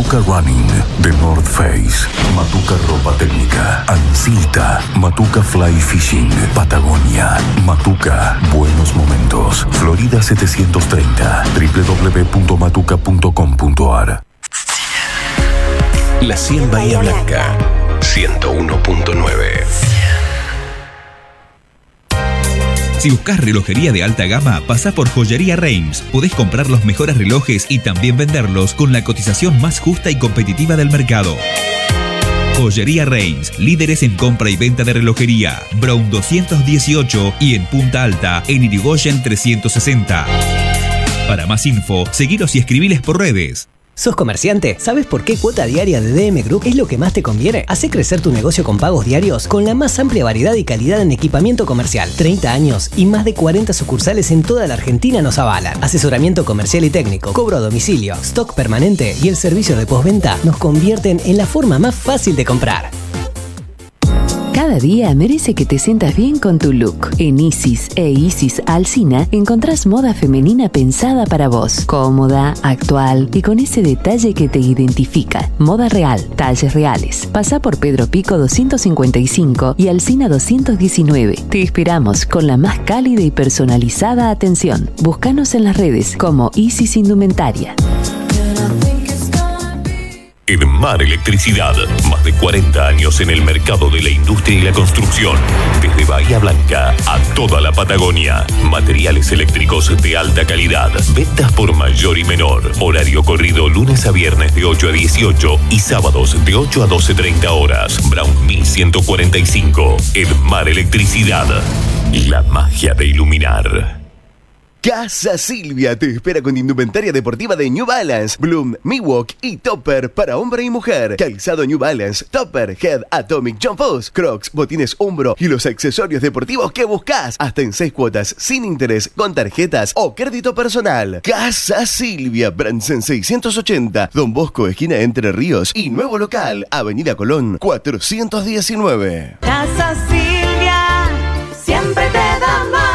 Matuka Running, The North Face, Matuka Ropa Técnica, Ansita, Matuka Fly Fishing, Patagonia, Matuka, Buenos Momentos, Florida 730, www.matuka.com.ar. La 100 Bahía Blanca, 101.9. Si buscas relojería de alta gama, pasá por Joyería Reims. Podés comprar los mejores relojes y también venderlos con la cotización más justa y competitiva del mercado. Joyería Reims, líderes en compra y venta de relojería. Brown 218 y en Punta Alta, en Irigoyen 360. Para más info, seguilos y escribiles por redes. ¿Sos comerciante? ¿Sabes por qué cuota diaria de DM Group es lo que más te conviene? Hacé crecer tu negocio con pagos diarios con la más amplia variedad y calidad en equipamiento comercial. 30 años y más de 40 sucursales en toda la Argentina nos avalan. Asesoramiento comercial y técnico, cobro a domicilio, stock permanente y el servicio de postventa nos convierten en la forma más fácil de comprar. Cada día merece que te sientas bien con tu look. En Isis e Isis Alsina encontrás moda femenina pensada para vos. Cómoda, actual y con ese detalle que te identifica. Moda real, talles reales. Pasá por Pedro Pico 255 y Alsina 219. Te esperamos con la más cálida y personalizada atención. Búscanos en las redes como Isis Indumentaria. Edmar Electricidad, más de 40 años en el mercado de la industria y la construcción. Desde Bahía Blanca a toda la Patagonia. Materiales eléctricos de alta calidad. Ventas por mayor y menor. Horario corrido lunes a viernes de 8 a 18 y sábados de 8 a 12:30 horas. Brown 1145. Edmar Electricidad. La magia de iluminar. Casa Silvia te espera con indumentaria deportiva de New Balance, Bloom, Miwok y Topper para hombre y mujer. Calzado New Balance, Topper, Head, Atomic, John Foss, Crocs, botines Umbro y los accesorios deportivos que buscas. Hasta en 6 cuotas sin interés con tarjetas o crédito personal. Casa Silvia, Bransen 680, Don Bosco, esquina Entre Ríos y nuevo local, Avenida Colón 419. Casa Silvia, siempre te da más.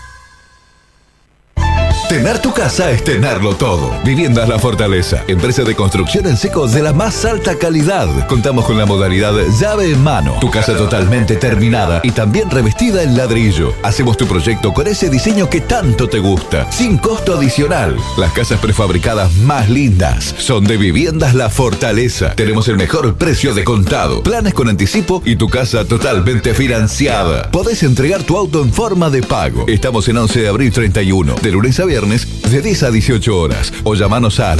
Tener tu casa es tenerlo todo. Viviendas La Fortaleza, empresa de construcción en seco de la más alta calidad. Contamos con la modalidad llave en mano. Tu casa totalmente terminada y también revestida en ladrillo. Hacemos tu proyecto con ese diseño que tanto te gusta, sin costo adicional. Las casas prefabricadas más lindas son de Viviendas La Fortaleza. Tenemos el mejor precio de contado, planes con anticipo y tu casa totalmente financiada. Podés entregar tu auto en forma de pago. Estamos en 11 de abril 31, de lunes a viernes de 10 a 18 horas o llamanos al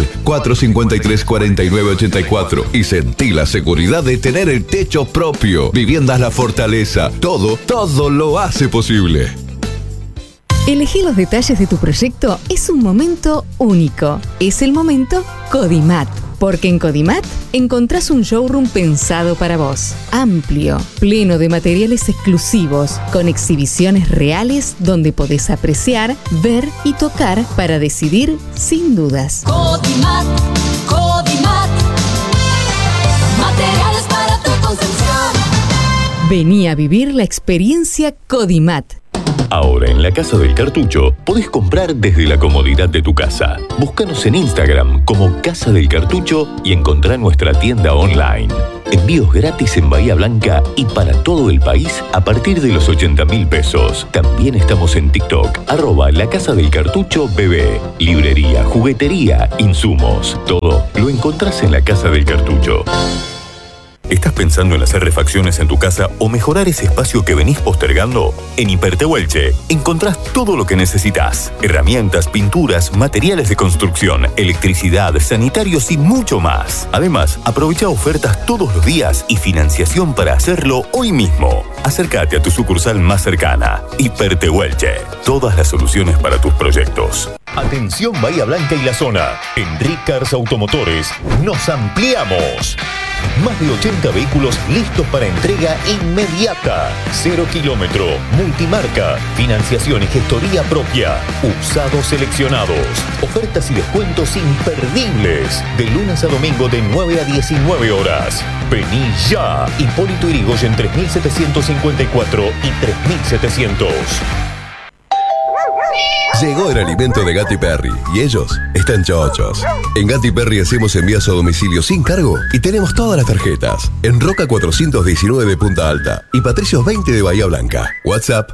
453-4984 y sentí la seguridad de tener el techo propio. Viviendas La Fortaleza. Todo lo hace posible. Elegir los detalles de tu proyecto es un momento único. Es el momento Codimat. Porque en Codimat encontrás un showroom pensado para vos. Amplio, pleno de materiales exclusivos, con exhibiciones reales donde podés apreciar, ver y tocar para decidir sin dudas. Codimat, Codimat. Materiales para tu construcción. Vení a vivir la experiencia Codimat. Ahora en la Casa del Cartucho podés comprar desde la comodidad de tu casa. Búscanos en Instagram como Casa del Cartucho y encontrá nuestra tienda online. Envíos gratis en Bahía Blanca y para todo el país a partir de los 80.000 pesos. También estamos en TikTok, @La Casa del Cartucho BB. Librería, juguetería, insumos. Todo lo encontrás en la Casa del Cartucho. ¿Estás pensando en hacer refacciones en tu casa o mejorar ese espacio que venís postergando? En Hipertehuelche encontrás todo lo que necesitas. Herramientas, pinturas, materiales de construcción, electricidad, sanitarios y mucho más. Además, aprovecha ofertas todos los días y financiación para hacerlo hoy mismo. Acércate a tu sucursal más cercana. Hipertehuelche. Todas las soluciones para tus proyectos. Atención Bahía Blanca y la zona. En Ricars Automotores nos ampliamos. Más de 80 vehículos listos para entrega inmediata. 0 kilómetro, multimarca, financiación y gestoría propia. Usados seleccionados. Ofertas y descuentos imperdibles. De lunes a domingo de 9 a 19 horas. Vení ya. Hipólito Yrigoyen 3754 y 3700. Llegó el alimento de Gatti Perry y ellos están chochos. En Gatti Perry hacemos envíos a domicilio sin cargo y tenemos todas las tarjetas. En Roca 419 de Punta Alta y Patricios 20 de Bahía Blanca. WhatsApp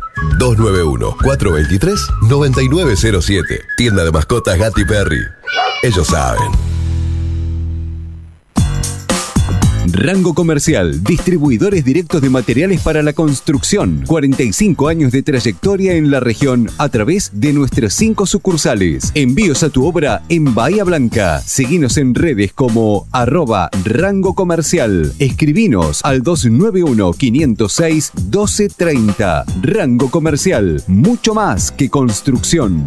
291-423-9907. Tienda de mascotas Gatti Perry. Ellos saben. Rango Comercial, distribuidores directos de materiales para la construcción. 45 años de trayectoria en la región a través de nuestras 5 sucursales. Envíos a tu obra en Bahía Blanca. Seguinos en redes como @Rango Comercial. Escribinos al 291-506-1230. Rango Comercial, mucho más que construcción.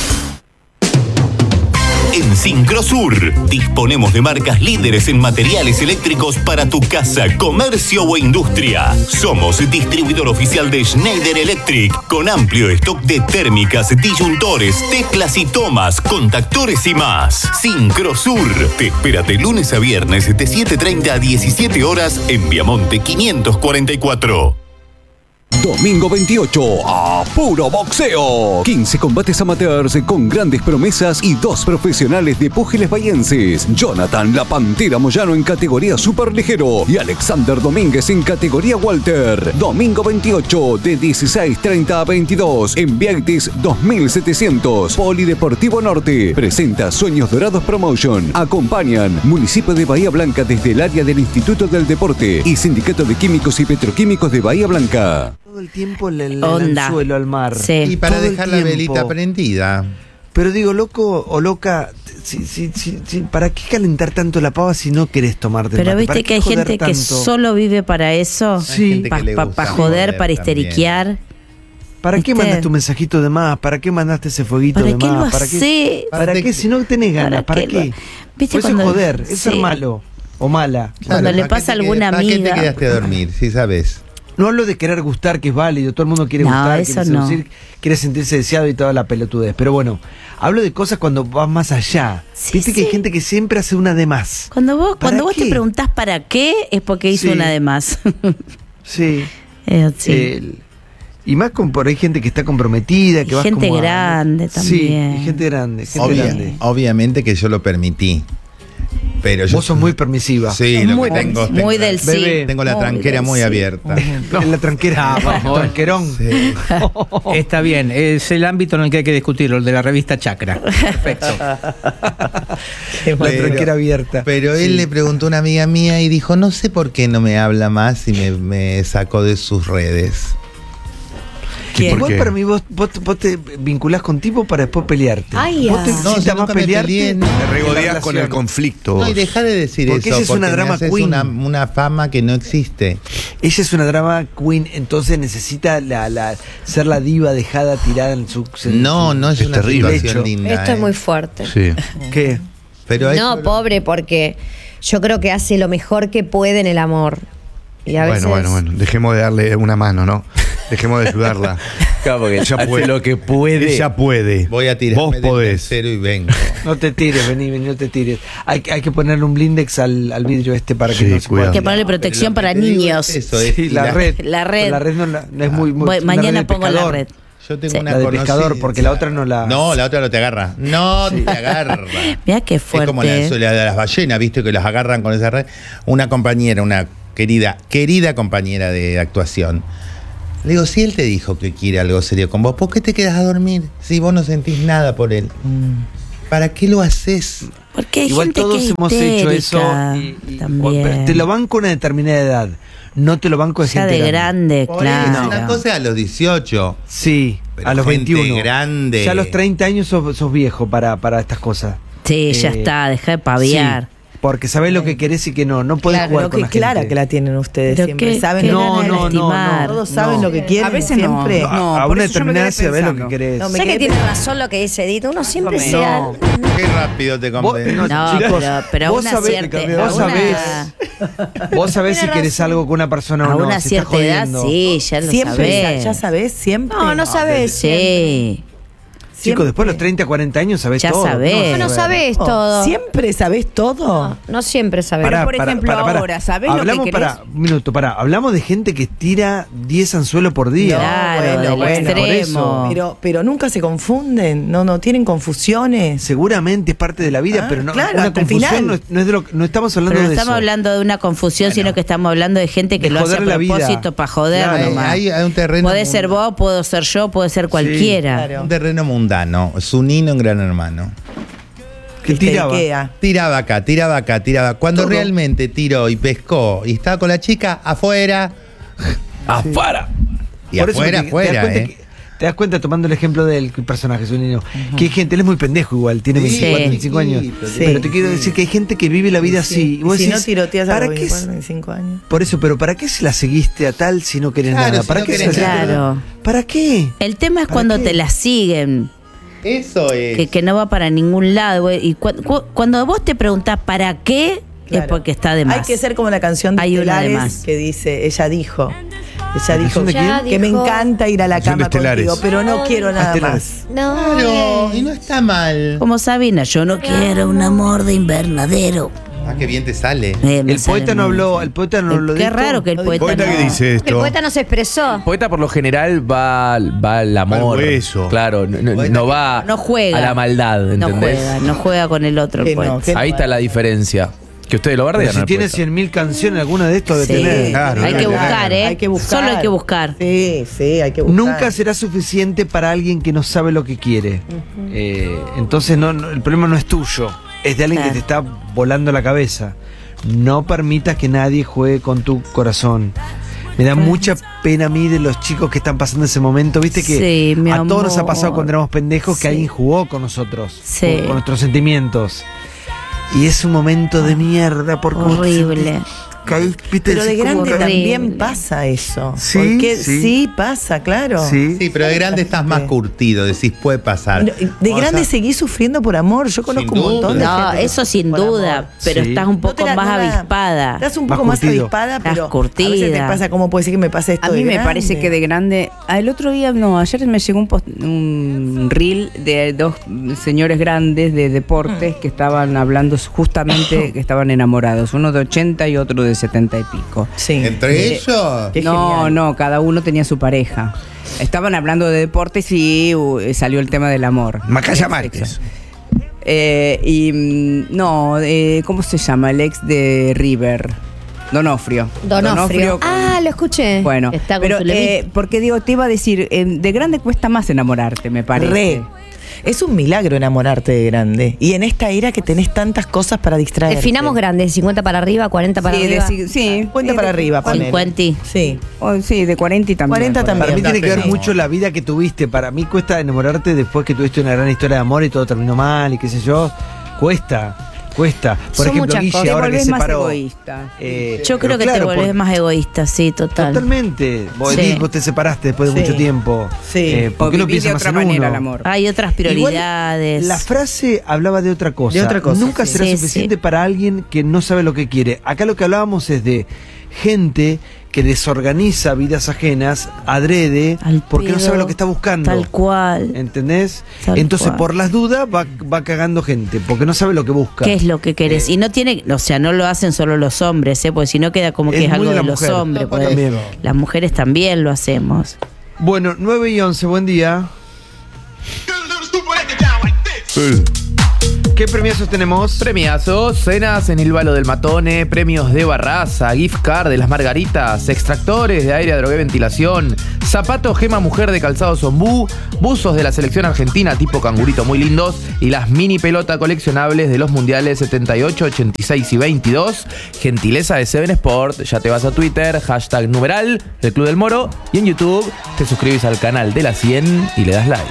En Sincrosur disponemos de marcas líderes en materiales eléctricos para tu casa, comercio o industria. Somos distribuidor oficial de Schneider Electric con amplio stock de térmicas, disyuntores, teclas y tomas, contactores y más. Sincrosur te espera de lunes a viernes de 7:30 a 17 horas en Viamonte 544. Domingo 28, a puro boxeo. 15 combates amateurs con grandes promesas y 2 profesionales de púgiles bahienses. Jonathan La Pantera Moyano en categoría superligero y Alexander Domínguez en categoría welter. Domingo 28 de 16:30 a 22 en Viagtis 2700. Polideportivo Norte. Presenta Sueños Dorados Promotion. Acompañan Municipio de Bahía Blanca desde el área del Instituto del Deporte y Sindicato de Químicos y Petroquímicos de Bahía Blanca. Todo el tiempo el anzuelo al mar. Sí. Y para todo dejar la velita prendida. Pero digo, loco o loca, ¿para qué calentar tanto la pava si no querés tomarte Pero mate? viste que hay gente que solo vive para eso. Sí. Para joder, para histeriquear. ¿Para qué mandaste un mensajito de más? ¿Para qué mandaste ese fueguito de más? ¿Para qué si no tenés ganas? ¿Para qué? ¿Viste eso es joder, es ser malo o mala. Cuando le pasa a alguna amiga. ¿Para qué te quedaste a dormir? Si sabes. No hablo de querer gustar, que es válido, todo el mundo quiere gustar, quiere seducir, quiere sentirse deseado y toda la pelotudez. Pero bueno, hablo de cosas cuando vas más allá. Viste que hay gente que siempre hace una de más. Cuando vos te preguntás para qué, es porque hizo una de más. Sí. Y más por ahí gente que está comprometida, que y vas gente como grande también. Sí, y gente grande. Obviamente que yo lo permití. Pero vos sos muy permisiva. Sí, lo que tengo. Muy del sí. Bebé, tengo la tranquera muy abierta. La tranquera, tranquerón. Sí. Está bien, es el ámbito en el que hay que discutirlo, el de la revista Chakra. Perfecto. La tranquera abierta. Pero él le preguntó a una amiga mía y dijo, no sé por qué no me habla más y me sacó de sus redes. Igual para mí vos te vinculás con tipo para después pelearte. Vos te necesitas más pelearte. Te regodeás con el conflicto. No, y deja de decir porque eso. Ella es una drama queen. Una fama que no existe. Ella es una drama queen, entonces necesita ser la diva dejada tirada en su... No es una situación linda. Esto es muy fuerte. Sí. ¿Qué? Pero no, pobre, porque yo creo que hace lo mejor que puede en el amor. Y a veces... Bueno, dejemos de darle una mano, ¿no? Dejemos de ayudarla. Claro, porque ella puede lo que puede. Ella puede. Voy a tirarme Vos podés. Cero y vengo. No te tires, vení, no te tires. Hay que ponerle un blindex al vidrio para que no se pueda. Hay que ponerle protección para niños. La red. La red no es muy mañana pongo la red. Yo tengo una de pescador, porque la otra no la... No, la otra no te agarra. No te agarra. Mirá qué fuerte. Es como la de las ballenas, ¿viste? Que las agarran con esa red. Una compañera, una querida compañera de actuación. Le digo, si él te dijo que quiere algo serio con vos, ¿por qué te quedas a dormir si vos no sentís nada por él? ¿Para qué lo haces? Porque hay igual gente todos que hemos hecho eso también. Te lo banco a una determinada edad. No te lo banco de ya gente de grande, claro. Eso, una cosa a los 18. Sí, pero a los 21. Grande. Ya a los 30 años sos viejo para estas cosas. Sí, ya está, deja de paviar. Sí. Porque sabés lo que querés y que no podés jugar con la gente. Clara que la tienen ustedes pero siempre. ¿Saben? No. Todos saben lo que quieren. A veces siempre. A una determinada edad sabés lo que querés. Sé que tiene razón lo que dice Edith. Uno siempre sea... Qué rápido te compré. Chicos, pero vos sabés si querés algo con una persona o no. A una cierta edad, sí, ya lo sabés. ¿Ya sabés siempre? No sabés. Sí. Chicos, después de los 30, 40 años sabés todo. No sabés todo. ¿Siempre sabés todo? No siempre sabés. Pará, Pero, por ejemplo, ahora, ¿sabés lo que querés? Un minuto, hablamos de gente que tira 10 anzuelos por día. Claro, del extremo. Pero nunca se confunden, no tienen confusiones. Seguramente es parte de la vida, pero no, claro, una hasta el confusión final. no es de lo no estamos hablando Pero no de estamos eso. hablando de una confusión, sino que estamos hablando de gente que De lo hace a joder la vida. propósito para joder Claro, nomás. Hay un terreno. Puede ser vos, puedo ser yo, puede ser cualquiera. Un terreno mundano. Zunino en Gran Hermano. ¿Qué tiraba? Tiraba acá. Cuando Todo. realmente tiró y pescó y estaba con la chica, afuera. ¡Afuera! Y Por eso afuera, te das cuenta, tomando el ejemplo del personaje, su niño, que hay gente, él es muy pendejo igual, tiene 24, 25 años. Pero te quiero decir que hay gente que vive la vida así. Y vos Si decís, no tiroteas a ¿para los qué 24, 25 años. Por eso, pero ¿para qué se la seguiste a tal si no querés Claro, nada? si ¿Para no qué querés se la nada. Claro. ¿Para qué? El tema es ¿Para cuando qué? te la siguen. Eso es. Que no va para ningún lado. Güey. Y cuando vos te preguntás ¿para qué? Claro. Es porque está de más. Hay que ser como la canción de Hay una de Estelares más. que dice, ella dijo canción de quién? que me encanta ir a la Canción de cama Estelares. contigo, pero no quiero nada Estelares. más. Claro, y no está mal. Como Sabina, yo no quiero un amor de invernadero. Ah, qué bien te sale. Me El sale poeta no muy habló, bien. el poeta no lo Qué dijo. raro que el poeta ¿Poeta no. qué dice El esto? poeta no se expresó. El poeta por lo general va al amor. Va al hueso. Claro, no va No juega. a la maldad, No ¿entendés? no juega con el otro el Que no, poeta. que Ahí está la diferencia. Que ustedes lo Pero bardean. si al tiene poeta. 100.000 canciones, alguna de estos Sí. de tener. Claro, Hay que debe buscar, tener. Hay que buscar. Solo hay que buscar. Sí, hay que buscar. Nunca será suficiente para alguien que no sabe lo que quiere. Entonces el problema no es tuyo, es de alguien que te está volando la cabeza. No permitas que nadie juegue con tu corazón. Me da mucha pena a mí de los chicos que están pasando ese momento. Viste que Sí, mi a todos nos ha amor. pasado cuando éramos pendejos que Sí. alguien jugó con nosotros, Sí. con nuestros sentimientos. Y es un momento de mierda porque vos te Horrible. sentís ¿viste? Pero de Decís, grande ¿cómo? también pasa eso. Sí, Porque sí. sí pasa, claro. Sí. Sí, pero de grande estás más curtido, decís, puede pasar. De grande seguís sufriendo por amor. Yo conozco un montón de No, gente que eso sufre sin por duda, amor. pero Sí. estás un No te poco la- más no la- avispada. Estás un Más poco más curtido. avispada, Estás pero curtida. a veces te pasa, ¿cómo puede ser que me pase esto A mí de me grande? parece que de grande. El otro día, no, ayer me llegó un reel de dos señores grandes de deportes que estaban hablando justamente que estaban enamorados. Uno de 80 y otro de 70 y pico. Sí. ¿Entre ellos? Qué No, genial. no, cada uno tenía su pareja. Estaban hablando de deportes y salió el tema del amor. Macaya El Márquez. sexo. ¿Cómo se llama? El ex de River. Donofrio. Ah, lo escuché. Bueno, Está con pero su levita. porque digo, te iba a decir, de grande cuesta más enamorarte, me parece. Re. Es un milagro enamorarte de grande. Y en esta era que tenés tantas cosas para distraerte. Definamos grande, 50 para arriba, 40 para Sí, arriba. sí. 50 para arriba, ponele. 50. Sí. Sí, de 40 y también. 40 también. Para mí tiene que ver Sí. mucho la vida que tuviste. Para mí cuesta enamorarte después que tuviste una gran historia de amor y todo terminó mal y qué sé yo. Cuesta. Por Son ejemplo, muchas Guille, cosas. Te ahora que volvés se más paró. egoísta. Yo creo que te volvés más egoísta, sí, total. Totalmente. Vos, Sí. vos te separaste después de Sí. mucho tiempo. Sí. ¿Por qué O no vivís de piensas más otra en manera uno? el amor. Hay otras prioridades. La frase hablaba de otra cosa. De otra cosa, Nunca sí. será Sí, suficiente sí. para alguien que no sabe lo que quiere. Acá lo que hablábamos es de gente que desorganiza vidas ajenas adrede Al porque no pedo, sabe lo que está buscando. Tal cual. ¿Entendés? Tal Entonces, cual. por las dudas, va cagando gente, porque no sabe lo que busca. ¿Qué es lo que querés? Y no tiene, o sea, no lo hacen solo los hombres, porque si no queda como que Es es muy algo de de la los mujer. hombres. No, porque también. las mujeres también lo hacemos. Bueno, 9:11, buen día. ¿Qué premiazos tenemos? Premiazos, cenas en el Balo del Matone, premios de Barraza, gift card de las Margaritas, extractores de aire, drogué, ventilación, zapatos Gema Mujer de calzado Zombú, buzos de la selección argentina tipo cangurito muy lindos y las mini pelota coleccionables de los mundiales 78, 86 y 22. Gentileza de Seven Sport. Ya te vas a Twitter, hashtag numeral, el Club del Moro, y en YouTube te suscribís al canal de la 100 y le das like.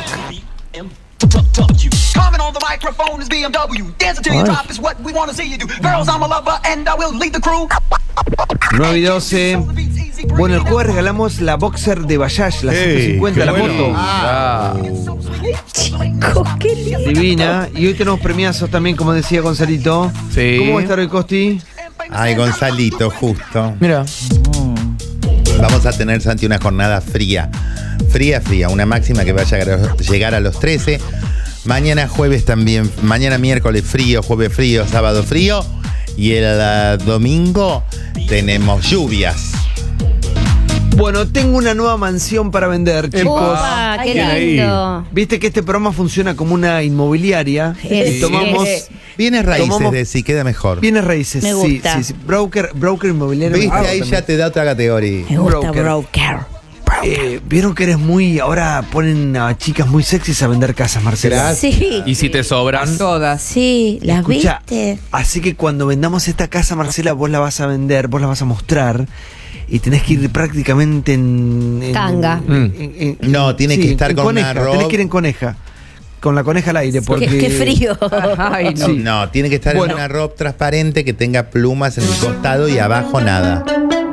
Coming on the microphone is BMW. Dancing till you drop is what we wanna see you do. Girls, I'm a lover and I will lead the crew. 9:12. Bueno, el jueves regalamos la Boxer de Bayash, la 150, la moto. Chicos, qué lindo. Divina. Y hoy tenemos premiazos también, como decía Gonzalito. Sí. ¿Cómo va a estar hoy, Costi? Ay, Gonzalito, justo. Mira. Vamos a tener, Santi, una jornada fría. fría, una máxima que vaya a llegar a los 13. Mañana jueves también, mañana miércoles frío, jueves frío, sábado frío. Y el domingo tenemos lluvias. Bueno, tengo una nueva mansión para vender, chicos. ¡Upa, qué lindo! Viste que este programa funciona como una inmobiliaria. Y tomamos bienes raíces, tomamos de sí, queda mejor. bienes raíces, Me sí, gusta. sí. Broker inmobiliario. Viste, ahí también. ya te da otra categoría. Me gusta broker. Vieron que eres muy. Ahora ponen a chicas muy sexys a vender casas, Marcela. Sí. Y si te sobran. Todas. Sí, las Escucha, viste. así que cuando vendamos esta casa, Marcela, vos la vas a vender, vos la vas a mostrar. Y tenés que ir prácticamente en Tanga. No, tiene que estar en con coneja. una ropa. Tenés que ir en coneja. Con la coneja al aire. Porque... Qué frío. Ay, no. Sí. No, tiene que estar Bueno. en una ropa transparente que tenga plumas en el costado y abajo nada.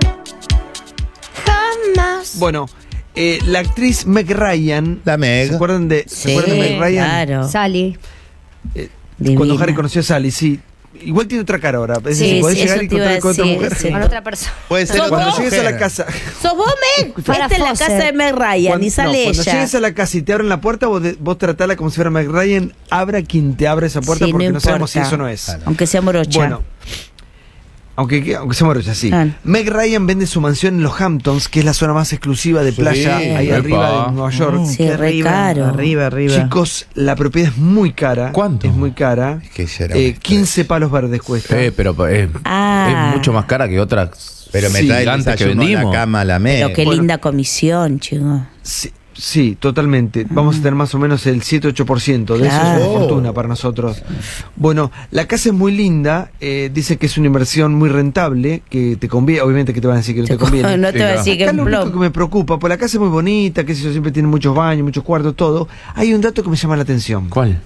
Jamás. Bueno, la actriz Meg Ryan. La Meg. ¿Se acuerdan de, Sí, Meg Ryan? claro. Sally. Cuando Divina. Harry conoció a Sally, sí. Igual tiene otra cara ahora. Es Sí, decir, podés sí, llegar eso y te iba a encontrar con otra decir, mujer. sí. Con otra persona. Puede ser Cuando otra llegues a la mujer. casa. ¿Sos vos, Meg? Farrah Fuiste en la Fawcett. casa de Meg Ryan y sale cuando ella. llegues a la casa y te abren la puerta, vos tratala como si fuera Meg Ryan. Abra quien te abre esa puerta Sí, porque no sabemos si importa. eso no es. Aunque sea morocha. Bueno, aunque sea morocha, sí. Ah. Meg Ryan vende su mansión en los Hamptons, que es la zona más exclusiva de playa ahí epa. arriba de Nueva York. Sí, re caro. Arriba. Chicos, la propiedad es muy cara. ¿Cuánto? Es muy cara. Es que ya era un 15 palos verdes cuesta. Pero es mucho más cara que otras. Pero me trae el gigantes que desayuno a vendimos. la cama, la Meg. Pero qué Bueno. linda comisión, chico. Sí, totalmente. Vamos a tener más o menos el 7-8%. De eso es Claro. una fortuna para nosotros. Bueno, la casa es muy linda. Dice que es una inversión muy rentable, que te conviene. Obviamente que te van a decir que no te conviene. No te voy a decir que Acá es lo un único blog. que me preocupa, pues la casa es muy bonita, que eso siempre tiene muchos baños, muchos cuartos, todo. Hay un dato que me llama la atención. ¿Cuál?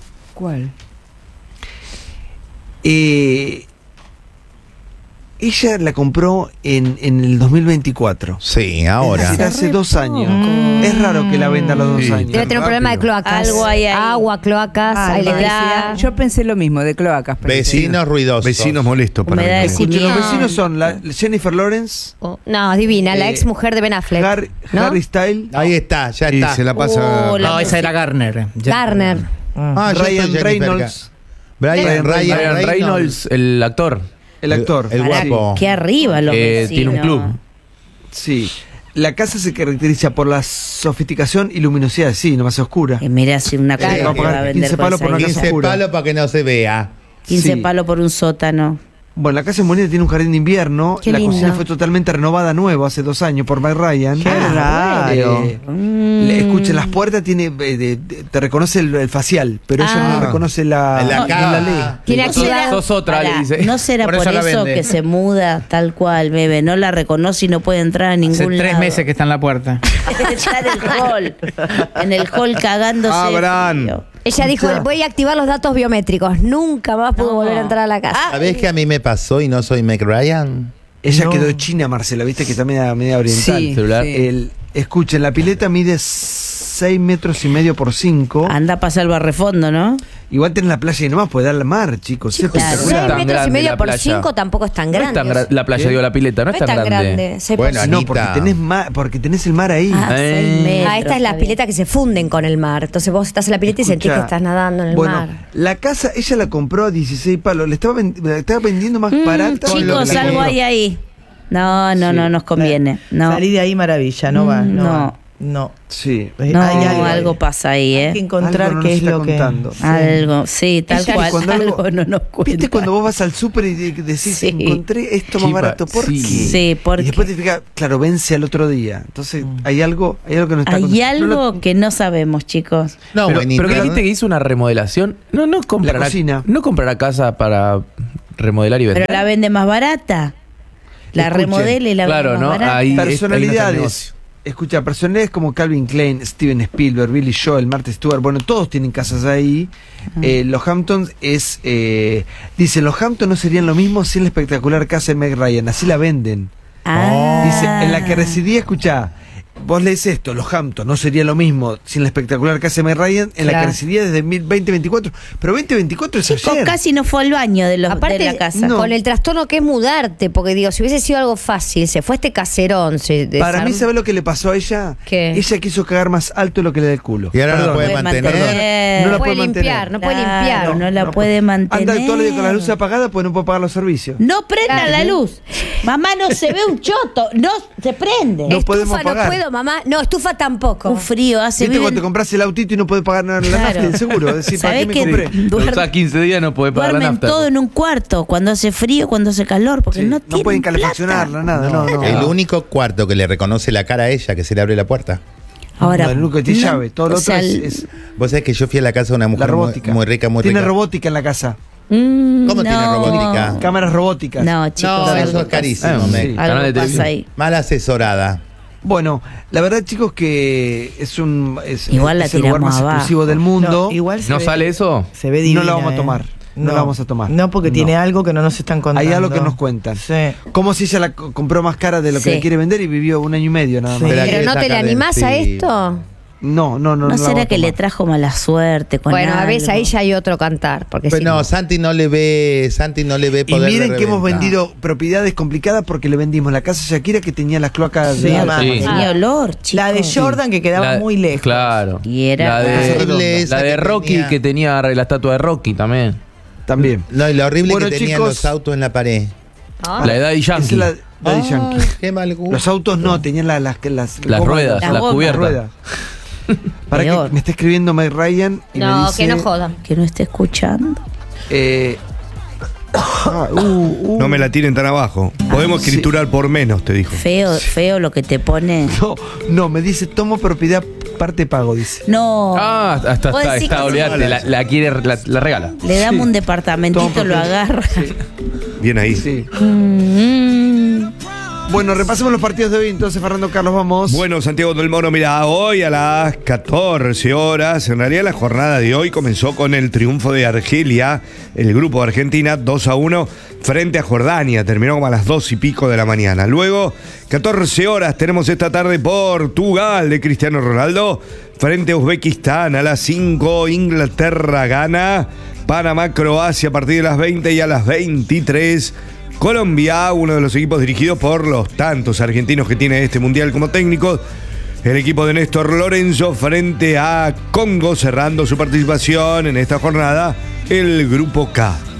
Ella la compró en el 2024. Sí, Es ahora. decir, hace 2 años. Es raro que la venda a los 2 Sí. años. Debe tener un problema de cloacas. Algo hay ahí. Agua, cloacas, Ah, electricidad. Yo pensé lo mismo, de cloacas. pensé. Vecinos ruidosos. Vecinos molestos para Humedad mí. de Escuchen, los Bien. vecinos son la Jennifer Lawrence, No, divina, la Eh, ex mujer de Ben Affleck. ¿no? Harry Styles, Ahí está, ya Y está. se la pasa. La No, esa era Garner. Garner. Ah, yo Ryan soy Jennifer Reynolds, Ryan Ryan Reynolds, el actor. el actor. El Pará, guapo. qué arriba los vecinos. Tiene un club. Sí. La casa se caracteriza por la sofisticación y luminosidad, sí, nomás oscura. Mira, si una Claro, casa va a que va a pagar vender 15 palos por una casa 15 oscura. palos para que no se vea. 15 Sí. palos por un sótano. Bueno, la casa es bonita, tiene un jardín de invierno. Qué la lindo. cocina fue totalmente renovada nuevo hace 2 años por Meg Ryan. Qué raro. Escuchen, las puertas tiene te reconoce el facial, pero ella no reconoce la La no cara. la lee. Tiene Sos- actividad. sos otra, Pará, le dice. ¿no será Por por, eso la eso vende. que se muda tal cual, bebé? No la reconoce y no puede entrar a ningún Hace 3 lado. meses que está en la puerta. Está en el hall. En el hall cagándose. de Abran. frío. Ella dijo, voy a activar los datos biométricos. Nunca más pudo volver a entrar a la casa. ¿Sabés qué a mí me pasó y no soy Meg Ryan? Ella quedó china, Marcela, viste que está media oriental. Sí, Celular. sí. Escuchen, la pileta mide 6,5 metros por 5. Anda a pasar el barrefondo, ¿no? Igual tenés la playa y nomás puede dar al mar, chicos. Es Claro. espectacular. 6 metros y grande medio la por playa. 5 tampoco es tan No es grande. tan la playa, digo, la pileta, no es tan grande. 6 Bueno, por No, Anita. porque tenés el mar ahí. Ah, 6 metros. Ah, esta es la está bien. pileta que se funden con el mar. Entonces vos estás en la pileta y sentís Escuchá, que estás nadando en el bueno, mar. la casa, ella la compró a 16 palos. La estaba vendiendo más barata. Chicos, algo hay ahí. No, no, Sí. no nos conviene. No, Salí de ahí maravilla, no va. No. No. va. No. Sí. no, Hay algo pasa ahí, Hay que ¿eh? encontrar Algo no qué nos es está lo que. contando. Algo, sí, tal Ella, cual. cuando Algo no nos cuenta. ¿Viste cuando vos vas al súper y decís, Sí. encontré esto más Chiva, barato? ¿Por sí. qué? Sí, porque Y después te fijas, claro, vence al otro día. Entonces, hay algo que no está hay contando. algo No lo- que no sabemos, chicos. No, pero buenita. que dijiste que hizo una remodelación. No comprará, La cocina. no comprará casa para remodelar y vender. Pero la vende más barata. La Escuchen. remodela y la Claro, vende ¿no? más barata. Ahí hay un Personalidades. negocio. Escucha, personalidades como Calvin Klein, Steven Spielberg, Billy Joel, Martha Stewart, bueno, todos tienen casas ahí. Los Hamptons dice, los Hamptons no serían lo mismo sin la espectacular casa de Meg Ryan, así la venden. Ah. Dice, en la que residía, escucha, vos lees esto, los Hamptons, no sería lo mismo sin la espectacular casa de Meg Ryan, en la Claro. que residía desde 2024. Pero 2024 es Chicos, ayer. casi no fue al baño de la casa. con el trastorno que es mudarte, porque digo, si hubiese sido algo fácil, se fue este caserón. Para mí, ¿sabes lo que le pasó a ella? ¿Qué? Ella quiso cagar más alto de lo que le da el culo. Y ahora no la Perdón. puede mantener. Perdón. No la puede limpiar, no puede Claro, limpiar. no la puede mantener. Anda todo el día con la luz apagada, pues no puede pagar los servicios. No prenda Claro. la luz. Mamá, no se ve un choto. No se prende. No podemos Estufa no pagar. puedo, mamá. No, estufa tampoco. Un frío hace ¿Viste bien. cuando te compras el autito y no puedes pagar nada en la Claro. nafta del seguro? Es decir, ¿para qué ¿Sabés me que compré? Lo usás 15 días no podés pagar la Duermen nafta. todo en un cuarto, cuando hace frío, cuando hace calor, porque no No tienen pueden plata. calefaccionarla, nada, no. El único cuarto que le reconoce la cara a ella, que se le abre la puerta. Ahora, No, el único que tiene llave, todo lo o otro sea, es Vos sabés que yo fui a la casa de una la mujer robótica. muy rica, muy Tiene rica. robótica en la casa. ¿Cómo tiene no. robótica? Cámaras robóticas. No, chicos, No, algo eso es pasa. carísimo, Meg. sí. Canal de Algo pasa televisión. ahí. Mal asesorada. Bueno, la verdad, chicos, que es Igual la es el lugar tiramos más abajo. exclusivo del mundo. No, igual se ¿No ve- sale eso? Se ve No divina, la vamos a tomar. No la vamos a tomar. No, porque No. tiene algo que no nos están contando. Hay algo que nos cuentan. Sí. Como si ella la compró más cara de lo que Sí. le quiere vender y vivió 1 año y medio nada Sí. más. Pero Pero quiere no te le sacar de animás a encima. esto. No ¿No la será vamos a que le tomar. trajo mala suerte con Bueno, a veces algo? ahí ya hay otro cantar. Porque Pero si no, Santi no le ve Y poder de miren que hemos reventa. vendido propiedades complicadas porque le vendimos la casa Shakira que tenía las cloacas Sí, de mamá. Sí. Tenía olor, chicos. La de Jordan que quedaba La- muy lejos. Claro. Y era- La Horrible de, esa la de que Rocky tenía. que tenía la estatua de Rocky también. también. No, y lo horrible Bueno, que tenían chicos. los autos en la pared. La de Daddy Esa Yankee. es la de Yankee. Qué mal gusto. Los autos no, tenían las Las gomas, ruedas, las las gomas. cubiertas. ruedas. Para Peor. que me está escribiendo Meg Ryan y me no, dice, que no jodan. Que no esté escuchando. No me la tiren tan abajo. Podemos escriturar por menos, te dijo. Feo lo que te pone. No, me dice, tomo propiedad, parte pago, dice. No. Ah, hasta Vos decís que olvídate, la quiere, la regala. Le damos un departamentito, Toma, lo agarra. Bien ahí. Sí. Mm. Bueno, repasemos los partidos de hoy, entonces, Fernando Carlos, vamos. Bueno, Santiago del Moro, mira, hoy a las 14 horas, en realidad la jornada de hoy comenzó con el triunfo de Argelia, el grupo de Argentina, 2-1 frente a Jordania, terminó como a las 2 y pico de la mañana. Luego, 14 horas, tenemos esta tarde Portugal de Cristiano Ronaldo, frente a Uzbekistán, a las 5, Inglaterra gana, Panamá, Croacia a partir de las 20 y a las 23. Colombia, uno de los equipos dirigidos por los tantos argentinos que tiene este mundial como técnicos. El equipo de Néstor Lorenzo frente a Congo, cerrando su participación en esta jornada, el Grupo K.